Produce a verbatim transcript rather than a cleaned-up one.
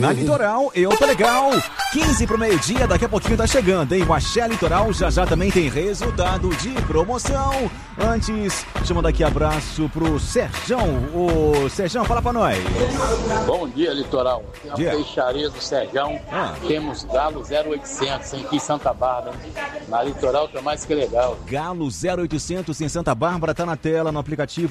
Na Litoral, eu tô legal. quinze pro meio-dia, daqui a pouquinho tá chegando, hein? O Axé Litoral já já também tem resultado de promoção. Antes, chamando aqui abraço pro Serjão. Ô, Serjão, fala pra nós. Bom dia, Litoral. Tem uma Dia. peixaria do Serjão. Ah. Temos Galo zero oitocentos aqui em Santa Bárbara. Na Litoral, que é mais que legal. Galo zero oitocentos em Santa Bárbara, tá na tela, no aplicativo.